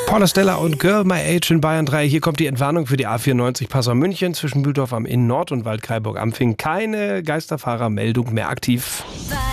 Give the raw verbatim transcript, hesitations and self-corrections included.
Paula Stella und Girl My Age in Bayern drei. Hier kommt die Entwarnung für die A vierundneunzig Passau-München zwischen Mühldorf am Inn Nord und Waldkraiburg-Ampfing. Keine Geisterfahrermeldung mehr aktiv.